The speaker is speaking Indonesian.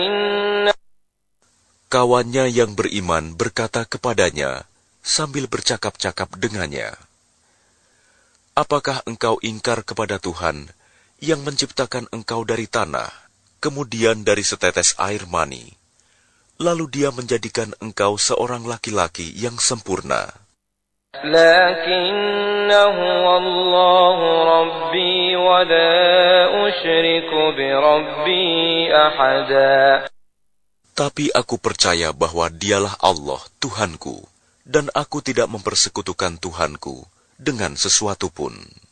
Kawannya yang beriman berkata kepadanya sambil bercakap-cakap dengannya, "Apakah engkau ingkar kepada Tuhan yang menciptakan engkau dari tanah, kemudian dari setetes air mani, lalu Dia menjadikan engkau seorang laki-laki yang sempurna? Lakinnahu Allahu Rabbi wa la usyriku bi Rabbi ahada." Tapi aku percaya bahwa Dialah Allah, Tuhanku, dan aku tidak mempersekutukan Tuhanku dengan sesuatu pun.